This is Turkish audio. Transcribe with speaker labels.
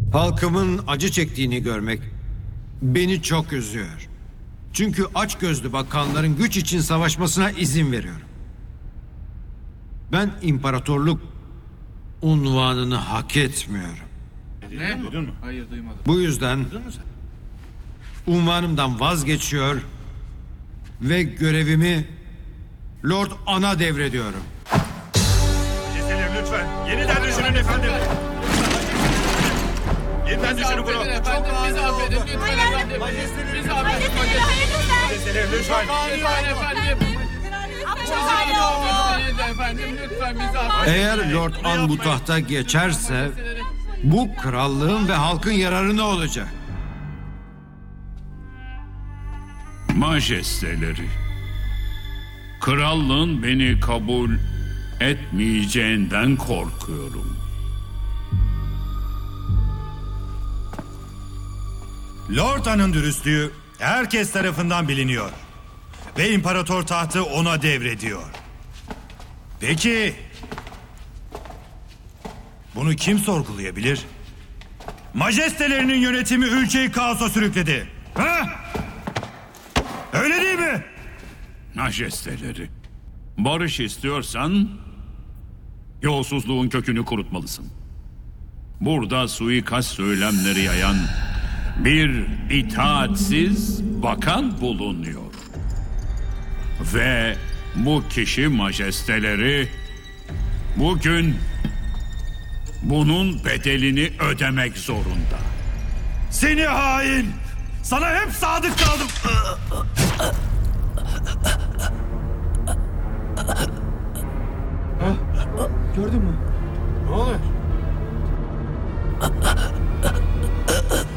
Speaker 1: Halkımın acı çektiğini görmek beni çok üzüyor. Çünkü açgözlü bakanların güç için savaşmasına izin veriyorum. Ben imparatorluk unvanını hak etmiyorum.
Speaker 2: Ne? Duydun mu? Hayır, duymadım.
Speaker 1: Bu yüzden unvanımdan vazgeçiyor ve görevimi Lord An'a devrediyorum.
Speaker 3: Majesteleri lütfen. Yeniden düşünün efendim. Yeniden düşünün bunu.
Speaker 2: Efendim, bizi affedin lütfen efendim. Bizi affedin.
Speaker 3: Majesteleri lütfen.
Speaker 2: Lütfen efendim. Efendim, lütfen bizi affedin.
Speaker 1: Eğer Lord An bu tahta geçerse bu krallığın ve halkın yararına olacak.
Speaker 4: Majesteleri, krallığın beni kabul etmeyeceğinden korkuyorum.
Speaker 3: Lord An'ın dürüstlüğü herkes tarafından biliniyor. Ve imparator tahtı ona devrediyor. Peki bunu kim sorgulayabilir? Majestelerinin yönetimi ülkeyi kaosa sürükledi. Ha? Öyle değil mi?
Speaker 4: Majesteleri, barış istiyorsan yolsuzluğun kökünü kurutmalısın. Burada suikast söylemleri yayan bir itaatsiz bakan bulunuyor. Ve bu kişi majesteleri bugün bunun bedelini ödemek zorunda.
Speaker 3: Seni hain! Sana hep sadık kaldım.
Speaker 5: Gördün mü?
Speaker 3: Ne oluyor?